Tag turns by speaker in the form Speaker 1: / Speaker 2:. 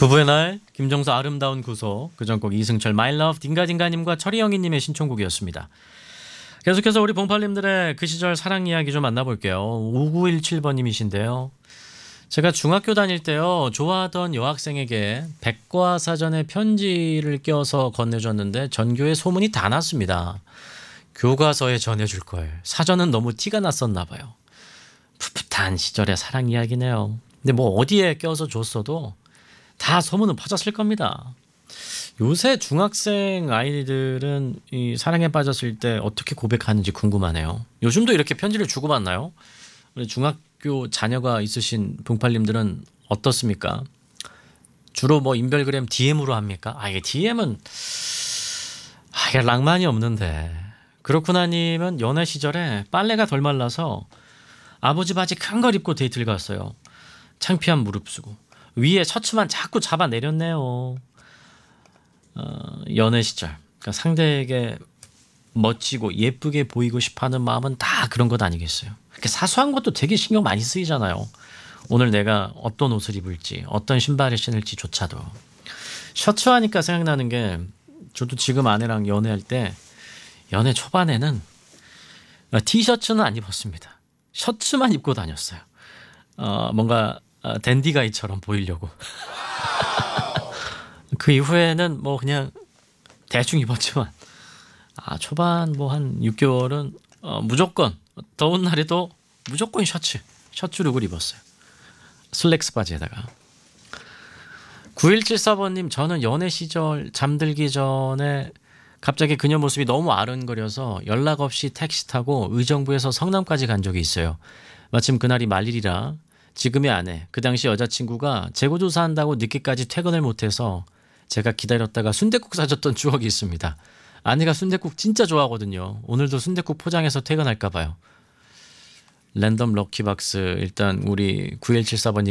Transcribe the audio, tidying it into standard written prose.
Speaker 1: 부부의 날 김정수 아름다운 구속 그전곡 이승철 My Love 딩가딩가님과 철이영희님의 신청곡이었습니다. 계속해서 우리 봉팔님들의 그 시절 사랑 이야기 좀 만나볼게요. 5917번님이신데요. 제가 중학교 다닐 때요 좋아하던 여학생에게 백과사전에 편지를 껴서 건네줬는데 전교에 소문이 다 났습니다. 교과서에 전해줄 걸. 사전은 너무 티가 났었나 봐요. 풋풋한 시절의 사랑 이야기네요. 근데 뭐 어디에 껴서 줬어도 다 소문은 퍼졌을 겁니다. 요새 중학생 아이들은 이 사랑에 빠졌을 때 어떻게 고백하는지 궁금하네요. 요즘도 이렇게 편지를 주고받나요? 우리 중학교 자녀가 있으신 봉팔님들은 어떻습니까? 주로 뭐 인별그램 DM으로 합니까? 이게 DM은 이게 낭만이 없는데. 그렇구나님은 연애 시절에 빨래가 덜 말라서 아버지 바지 큰 걸 입고 데이트를 갔어요. 창피한 무릅쓰고 위에 셔츠만 자꾸 잡아내렸네요. 연애 시절 그러니까 상대에게 멋지고 예쁘게 보이고 싶어하는 마음은 다 그런 것 아니겠어요. 이렇게 사소한 것도 되게 신경 많이 쓰이잖아요. 오늘 내가 어떤 옷을 입을지 어떤 신발을 신을지조차도. 셔츠 하니까 생각나는 게 저도 지금 아내랑 연애할 때 연애 초반에는 티셔츠는 안 입었습니다. 셔츠만 입고 다녔어요. 뭔가 댄디가이처럼 보이려고. 그 이후에는 뭐 그냥 대충 입었지만 초반 뭐 한 6개월은 무조건 더운 날에도 무조건 셔츠룩을 입었어요. 슬랙스 바지에다가. 9174번님 저는 연애 시절 잠들기 전에 갑자기 그녀 모습이 너무 아른거려서 연락 없이 택시 타고 의정부에서 성남까지 간 적이 있어요. 마침 그날이 말일이라 지금의 아내, 그 당시 여자친구가 재고조사한다고 늦게까지 퇴근을 못해서 제가 기다렸다가 순댓국 사줬던 추억이 있습니다. 아내가 순댓국 진짜 좋아하거든요. 오늘도 순댓국 포장해서 퇴근할까 봐요. 랜덤 럭키박스 일단 우리 9174번님